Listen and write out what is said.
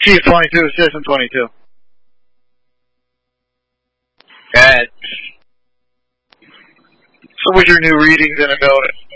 Chief 22, Citizen 22. Good. So what's your new readings in a building?